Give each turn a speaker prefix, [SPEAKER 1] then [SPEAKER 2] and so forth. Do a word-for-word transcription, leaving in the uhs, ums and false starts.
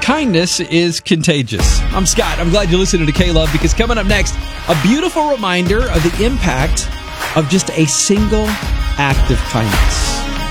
[SPEAKER 1] kindness is contagious. I'm Scott. I'm glad you're listening to K-Love, because coming up next, a beautiful reminder of the impact of just a single act of kindness.